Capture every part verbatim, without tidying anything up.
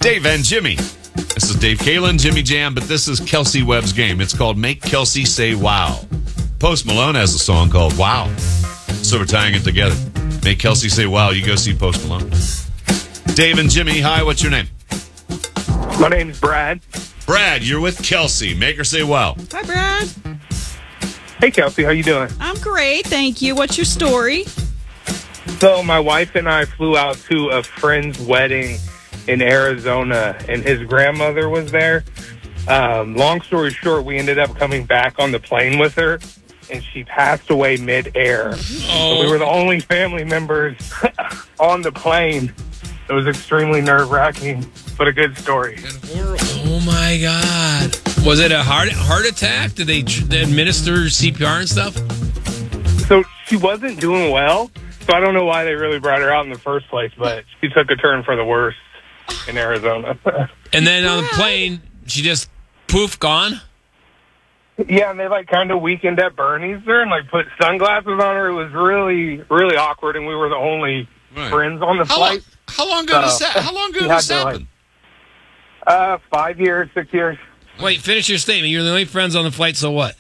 Dave and Jimmy. This is Dave Kalen, Jimmy Jam, but this is Kelsey Webb's game. It's called Make Kelsey Say Wow. Post Malone has a song called Wow. So we're tying it together. Make Kelsey say wow. You go see Post Malone. Dave and Jimmy, hi, what's your name? My name's Brad. Brad, you're with Kelsey. Make her say wow. Hi, Brad. Hey, Kelsey, how you doing? I'm great, thank you. What's your story? So my wife and I flew out to a friend's wedding in Arizona, and his grandmother was there. Um, long story short, we ended up coming back on the plane with her, and she passed away mid-air. Oh. So we were the only family members on the plane. It was extremely nerve-wracking, but a good story. Oh, my God. Was it a heart heart attack? Did they tr- administer C P R and stuff? So she wasn't doing well, so I don't know why they really brought her out in the first place, but she took a turn for the worse in Arizona. And then on the plane, she just poof, gone? Yeah, and they like kind of weakened at Bernie's there and like put sunglasses on her. It was really, really awkward, and we were the only Right. friends on the How flight. long, how long ago So, does that, how long ago we does had that to, happen? Uh, five years, six years. Wait, finish your statement. You're the only friends on the flight, so what?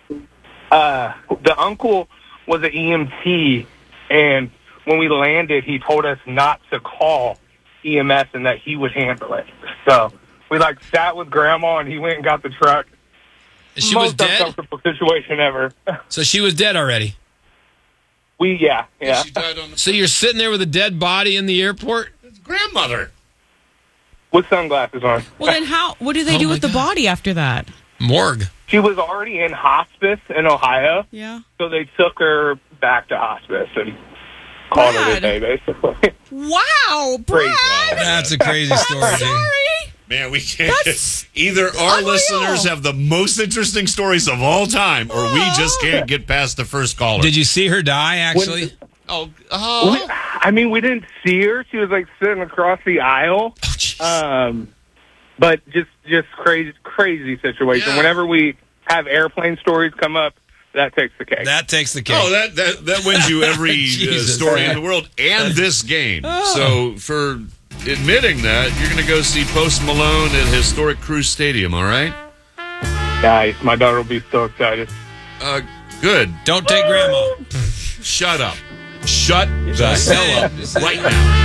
Uh, the uncle was an E M T, and when we landed, he told us not to call E M S and that he would handle it. So we like sat with Grandma, and he went and got the truck. She Most was dead? uncomfortable situation ever. So she was dead already. We yeah yeah. She died on the So you're sitting there with a dead body in the airport? grandmother. With sunglasses on. Well, then how? What do they Oh do my with the God. body after that? Morgue. She was already in hospice in Ohio, Yeah. so they took her back to hospice and called her a Brad. day, basically. Wow, Brad. Crazy. That's a crazy story, dude. Sorry. Man, we can't. That's Either our unreal. listeners have the most interesting stories of all time, or we just can't get past the first caller. Did you see her die, actually? Oh, oh. We, I mean, we didn't see her. She was like sitting across the aisle. Oh, jeez. Um, but just just crazy, crazy situation. Yeah. Whenever we have airplane stories come up, that takes the cake. That takes the cake. Oh, that, that that wins you every uh, Jesus. story in the world and this game. So for admitting that, you're going to go see Post Malone at Historic Cruise Stadium, all right? Nice. My daughter will be so excited. Uh, good. Don't take grandma. Shut up. Shut the Just say hell it. up Just say right it. now.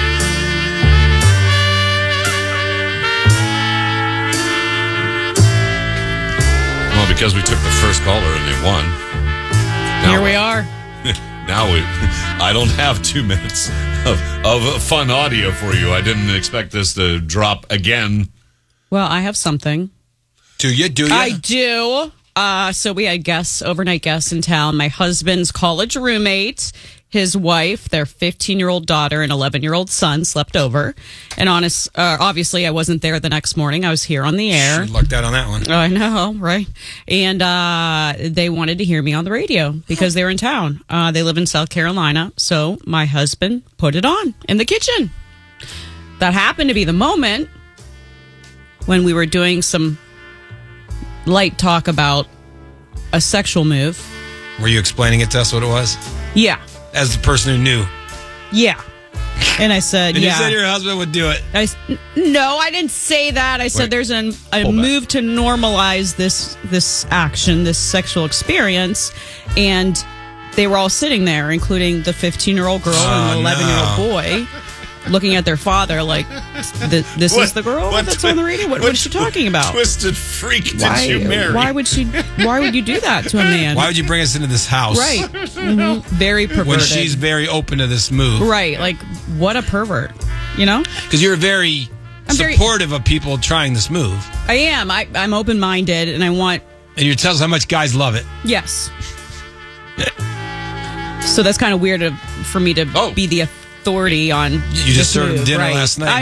Well, because we took the first caller and they won. Now Here we are. Now we, I don't have two minutes of, of fun audio for you. I didn't expect this to drop again. Well, I have something. Do you? Do you? I do. Uh, so we had guests, overnight guests in town. My husband's college roommate, his wife, their fifteen-year-old daughter, and eleven-year-old son slept over. And honest, uh, obviously, I wasn't there the next morning. I was here on the air. Should lucked out on that one. I know, right? And uh, they wanted to hear me on the radio because they were in town. Uh, they live in South Carolina. So my husband put it on in the kitchen. That happened to be the moment when we were doing some light talk about a sexual move. Were you explaining it to us what it was? Yeah. As the person who knew. Yeah. And I said, And yeah. you said your husband would do it. I s- no, I didn't say that. I said Wait. there's an, a Hold back. move to normalize this this action, this sexual experience, and they were all sitting there, including the fifteen-year-old girl and Oh, the eleven-year-old no. boy, looking at their father like, "Th- "This What- is the girl what that's twi- on the radio. What, what is she talking about? Twisted freak did Why? you marry? Why would she? Why would you do that to a man? Why would you bring us into this house? Right? Mhm. Very perverted. When she's very open to this move. right. Like what a pervert. You know. Because you're very I'm very- supportive of people trying this move. I am. I, I'm open-minded, and I want And you tell us how much guys love it. yes. So that's kind of weird of, for me to Oh. be the authority on. You just this served move, dinner right? last night. I